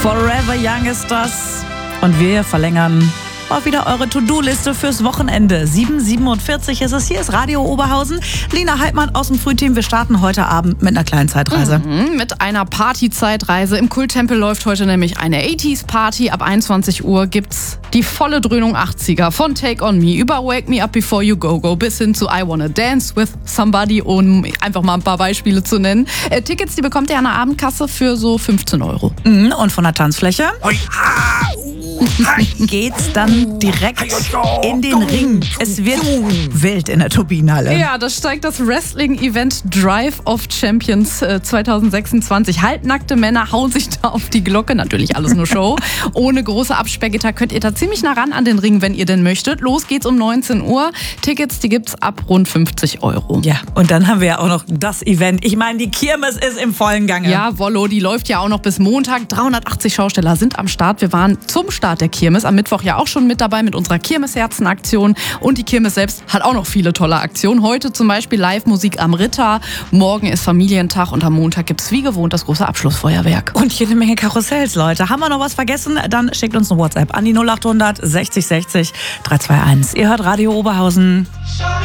Forever Young ist das. Und wir verlängern auch wieder eure To-Do-Liste fürs Wochenende. 7:47 ist es. Hier ist Radio Oberhausen. Lina Heidmann aus dem Frühteam. Wir starten heute Abend mit einer kleinen Zeitreise. Mit einer Party-Zeitreise. Im Kulttempel läuft heute nämlich eine 80s-Party. Ab 21 Uhr gibt's die volle Dröhnung 80er. Von Take On Me über Wake Me Up Before You Go bis hin zu I Wanna Dance With Somebody, um einfach mal ein paar Beispiele zu nennen. Tickets, die bekommt ihr an der Abendkasse für so 15 €. Und von der Tanzfläche geht's dann direkt in den Ring. Es wird wild in der Turbinenhalle. Ja, da steigt das Wrestling-Event Drive of Champions 2026. Halbnackte Männer hauen sich da auf die Glocke. Natürlich alles nur Show. Ohne große Absperrgitter könnt ihr da ziemlich nah ran an den Ring, wenn ihr denn möchtet. Los geht's um 19 Uhr. Tickets, die gibt's ab rund 50 €. Ja, und dann haben wir ja auch noch das Event. Ich meine, die Kirmes ist im vollen Gange. Ja, Wollo, die läuft ja auch noch bis Montag. 380 Schausteller sind am Start. Wir waren zum Start der Kirmes am Mittwoch ja auch schon mit dabei mit unserer Kirmesherzen-Aktion. Und die Kirmes selbst hat auch noch viele tolle Aktionen. Heute zum Beispiel Live-Musik am Ritter. Morgen ist Familientag und am Montag gibt's wie gewohnt das große Abschlussfeuerwerk. Und jede Menge Karussells, Leute. Haben wir noch was vergessen? Dann schickt uns eine WhatsApp an die 0800 60 60 321. Ihr hört Radio Oberhausen.